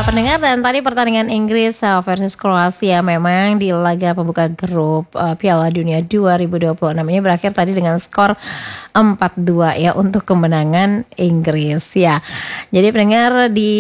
pendengar, dan tadi pertandingan Inggris versus Kroasia memang di laga pembuka grup Piala Dunia 2026 ini berakhir tadi dengan skor 4-2 ya untuk kemenangan Inggris ya. Jadi pendengar, di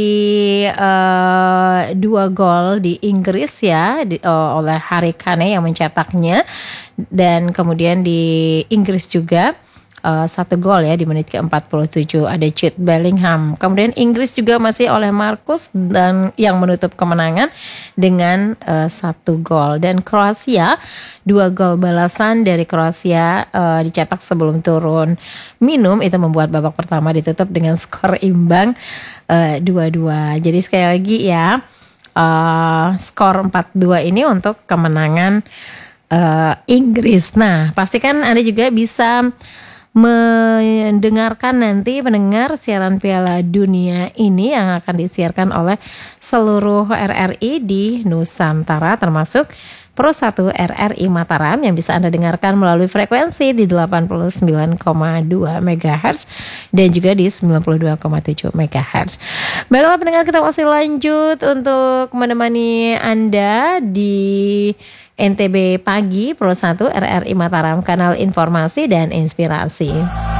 2 gol di Inggris ya oleh Harry Kane yang mencetaknya, dan kemudian di Inggris juga 1 gol ya di menit ke-47 ada Jude Bellingham. Kemudian Inggris juga masih oleh Marcus dan yang menutup kemenangan dengan 1 gol. Dan Kroasia 2 gol balasan dari Kroasia dicetak sebelum turun minum, itu membuat babak pertama ditutup dengan skor imbang 2-2. Jadi sekali lagi ya, skor 4-2 ini untuk kemenangan Inggris. Nah, pastikan Anda juga bisa mendengarkan nanti pendengar siaran Piala Dunia ini yang akan disiarkan oleh seluruh RRI di Nusantara, termasuk Pro 1 RRI Mataram yang bisa Anda dengarkan melalui frekuensi di 89,2 MHz dan juga di 92,7 MHz. Baiklah pendengar, kita masih lanjut untuk menemani Anda di NTB Pagi Pro 1 RRI Mataram, kanal informasi dan inspirasi.